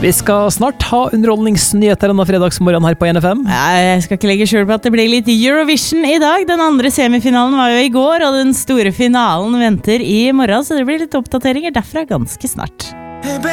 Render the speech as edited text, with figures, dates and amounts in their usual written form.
Vi skal snart ha underholdningsnyheter denne fredagsmorgen her på NFM. Jeg skal ikke legge skjul på at det blir litt Eurovision i dag. Den andre semifinalen var jo i går, og den store finalen venter i morgen, så det blir litt oppdateringer derfra ganske snart.